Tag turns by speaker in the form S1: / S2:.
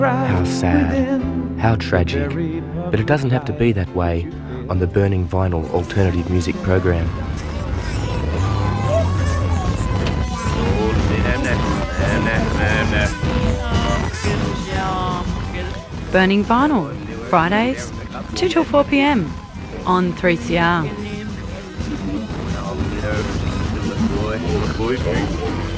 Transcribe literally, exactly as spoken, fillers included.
S1: How sad, how tragic. But it doesn't have to be that way on the Burning Vinyl alternative music program.
S2: Burning Vinyl, Fridays, two till four p m on three C R.